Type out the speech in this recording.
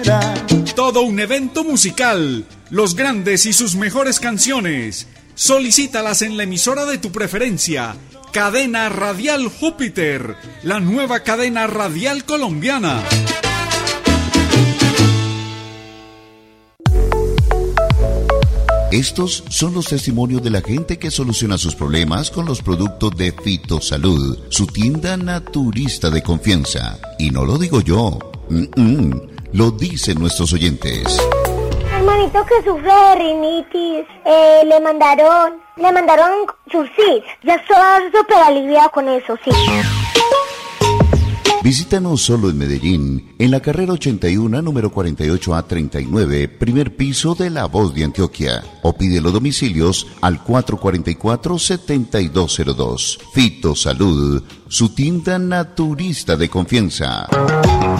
Todo un evento musical, los grandes y sus mejores canciones. Solicítalas en la emisora de tu preferencia. Cadena Radial Júpiter, la nueva cadena radial colombiana. Estos son los testimonios de la gente que soluciona sus problemas con los productos de Fitosalud, su tienda naturista de confianza. Y no lo digo yo, lo dicen nuestros oyentes. Hermanito que sufre de rinitis, le mandaron Sursis. Ya estoy súper aliviado con eso, sí. Visítanos solo en Medellín, en la carrera 81, número 48A39, primer piso de La Voz de Antioquia. O pide los domicilios al 444-7202. Fitosalud, su tienda naturista de confianza.